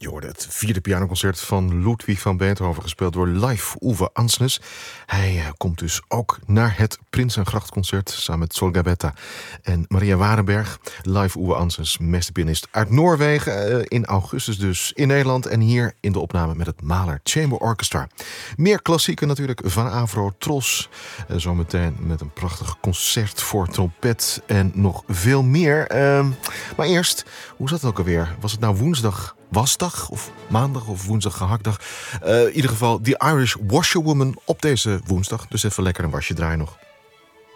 Je hoorde het vierde pianoconcert van Ludwig van Beethoven, gespeeld door Leif Uwe Ansnes. Hij komt dus ook naar het Prinsengrachtconcert samen met Sol Gabetta en Maria Warenberg. Leif Uwe Ansnes, meesterpianist uit Noorwegen, in augustus dus in Nederland en hier in de opname met het Mahler Chamber Orchestra. Meer klassieken natuurlijk van Avro Tros. Zometeen met een prachtig concert voor trompet en nog veel meer. Maar eerst, hoe zat het ook alweer? Was het nou woensdag wasdag of maandag of woensdag gehaktdag? In ieder geval The Irish Washerwoman op deze woensdag. Dus even lekker een wasje draaien nog.